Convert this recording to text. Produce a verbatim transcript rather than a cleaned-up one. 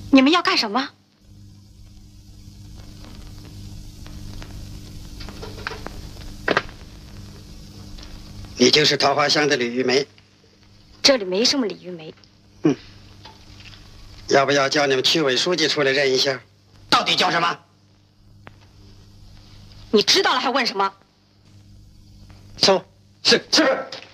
你们要干什么？ 你就是桃花乡的李玉梅。 这里没什么李玉梅。 嗯。要不要叫你们区委书记出来认一下？ 到底叫什么？ 你知道了还问什么？ 走。 是是。